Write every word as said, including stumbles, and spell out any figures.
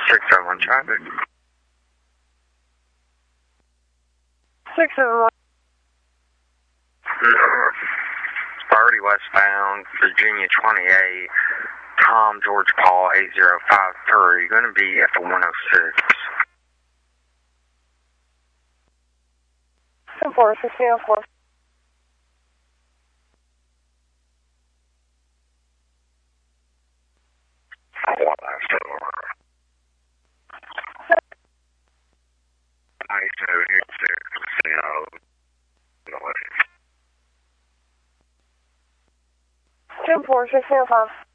six oh one traffic. six oh one. thirty westbound, Virginia twenty-eight, Tom George Paul eight zero five three, going to be at the one oh six. ten four, sixteen oh four. ten four, sixteen oh five.